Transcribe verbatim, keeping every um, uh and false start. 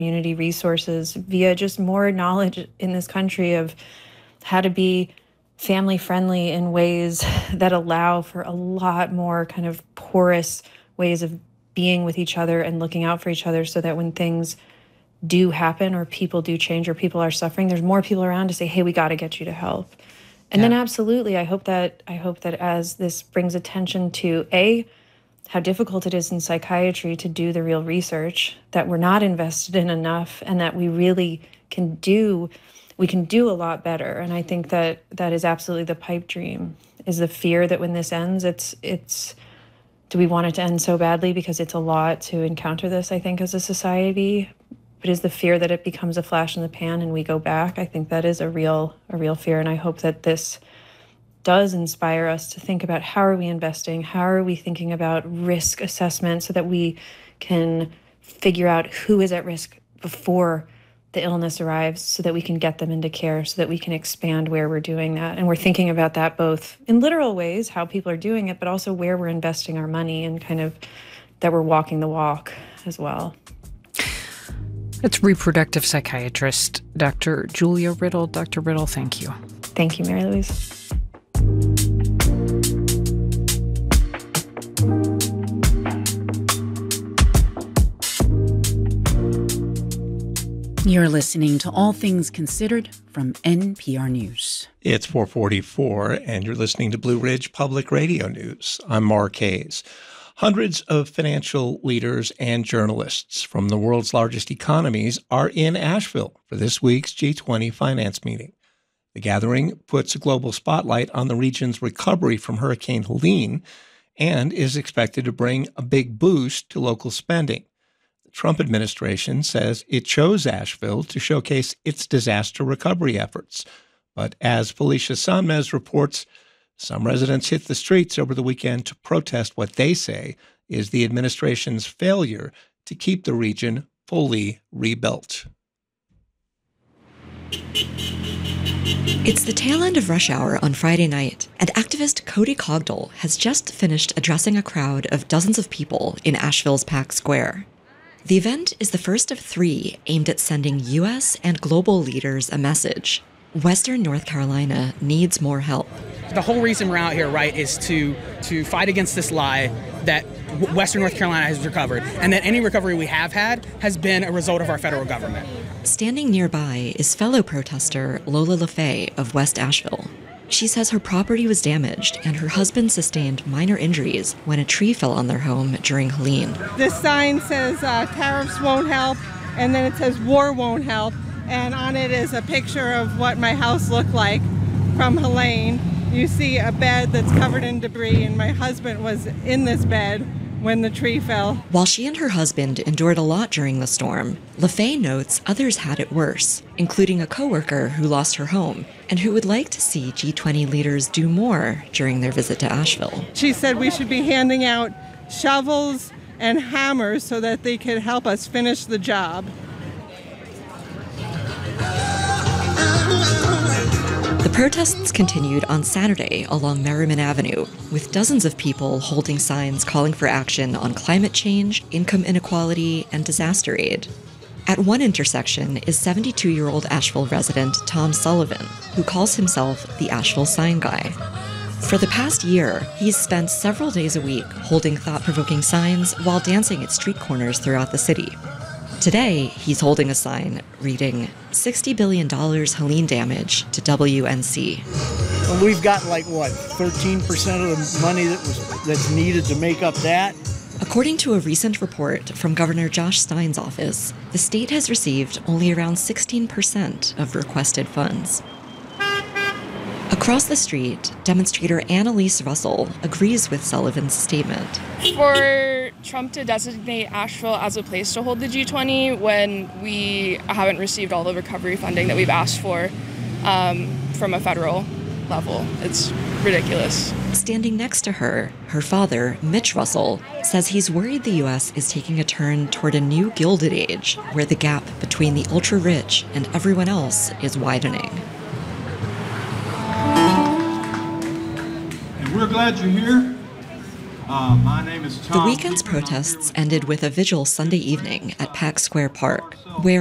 community resources via just more knowledge in this country of how to be family friendly in ways that allow for a lot more kind of porous ways of being with each other and looking out for each other, so that when things do happen or people do change or people are suffering, there's more people around to say, hey, we got to get you to help. And yeah. then absolutely, I hope that I hope that as this brings attention to A, how difficult it is in psychiatry to do the real research, that we're not invested in enough, and that we really can do, we can do a lot better. And I think that that is absolutely the pipe dream, is the fear that when this ends, it's, it's, do we want it to end so badly? Because it's a lot to encounter this, I think, as a society. But is the fear that it becomes a flash in the pan and we go back? I think that is a real, a real fear. And I hope that this does inspire us to think about how are we investing, how are we thinking about risk assessment so that we can figure out who is at risk before the illness arrives, so that we can get them into care, so that we can expand where we're doing that. And we're thinking about that both in literal ways, how people are doing it, but also where we're investing our money, and kind of that we're walking the walk as well. It's reproductive psychiatrist Doctor Julia Riddle. Doctor Riddle, thank you. Thank you, Mary Louise. You're listening to All Things Considered from N P R News. It's four forty-four, and you're listening to Blue Ridge Public Radio News. I'm Mark Hayes. Hundreds of financial leaders and journalists from the world's largest economies are in Asheville for this week's G twenty finance meeting. The gathering puts a global spotlight on the region's recovery from Hurricane Helene and is expected to bring a big boost to local spending. The Trump administration says it chose Asheville to showcase its disaster recovery efforts. But as Felicia Sanmez reports, some residents hit the streets over the weekend to protest what they say is the administration's failure to keep the region fully rebuilt. It's the tail end of rush hour on Friday night, and activist Cody Cogdell has just finished addressing a crowd of dozens of people in Asheville's Pack Square. The event is the first of three aimed at sending U S and global leaders a message. Western North Carolina needs more help. The whole reason we're out here, right, is to to fight against this lie that Western North Carolina has recovered, and that any recovery we have had has been a result of our federal government. Standing nearby is fellow protester Lola LaFay of West Asheville. She says her property was damaged and her husband sustained minor injuries when a tree fell on their home during Helene. This sign says uh, tariffs won't help, and then it says war won't help, and on it is a picture of what my house looked like from Helene. You see a bed that's covered in debris, and my husband was in this bed when the tree fell. While she and her husband endured a lot during the storm, LaFay notes others had it worse, including a coworker who lost her home and who would like to see G twenty leaders do more during their visit to Asheville. She said we should be handing out shovels and hammers so that they could help us finish the job. The protests continued on Saturday along Merriman Avenue, with dozens of people holding signs calling for action on climate change, income inequality, and disaster aid. At one intersection is seventy-two-year-old Asheville resident Tom Sullivan, who calls himself the Asheville Sign Guy. For the past year, he's spent several days a week holding thought-provoking signs while dancing at street corners throughout the city. Today, he's holding a sign reading, sixty billion dollars Helene damage to W N C. Well, we've got like, what, thirteen percent of the money that was that's needed to make up that? According to a recent report from Governor Josh Stein's office, the state has received only around sixteen percent of requested funds. Across the street, demonstrator Annalise Russell agrees with Sullivan's statement. For Trump to designate Asheville as a place to hold the G twenty when we haven't received all the recovery funding that we've asked for um, from a federal level, it's ridiculous. Standing next to her, her father, Mitch Russell, says he's worried the U S is taking a turn toward a new Gilded Age where the gap between the ultra-rich and everyone else is widening. We're glad you're here. Uh, my name is Tom. The weekend's protests ended with a vigil Sunday evening at Pack Square Park, where